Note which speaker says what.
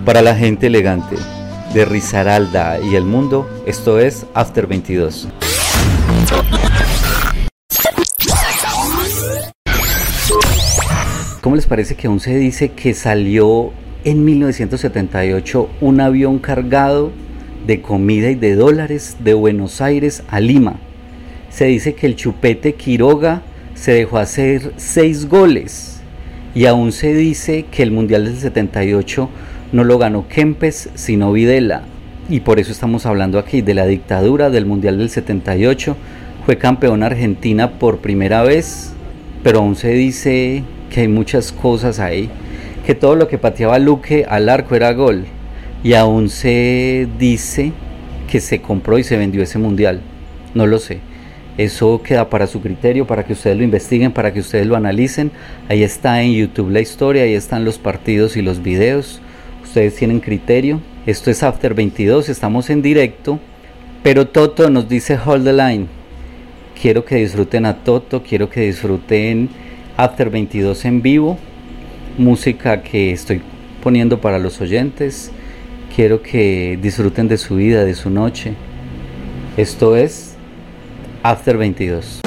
Speaker 1: Para la gente elegante de Risaralda y el mundo, esto es After 22. ¿Cómo les parece que aún se dice que salió en 1978 un avión cargado de comida y de dólares de Buenos Aires a Lima? Se dice que el Chupete Quiroga se dejó hacer 6 goles y aún se dice que el Mundial del 78 no lo ganó Kempes sino Videla, y por eso estamos hablando aquí de la dictadura del Mundial del 78. Fue campeón Argentina por primera vez, pero aún se dice que hay muchas cosas ahí, que todo lo que pateaba Luque al arco era gol, y aún se dice que se compró y se vendió ese mundial. No lo sé, eso queda para su criterio, para que ustedes lo investiguen, para que ustedes lo analicen. Ahí está en YouTube la historia, ahí están los partidos y los videos. Ustedes tienen criterio. Esto es After 22, estamos en directo, pero Toto nos dice hold the line. Quiero que disfruten a Toto, quiero que disfruten After 22 en vivo, música que estoy poniendo para los oyentes. Quiero que disfruten de su vida, de su noche. Esto es After 22.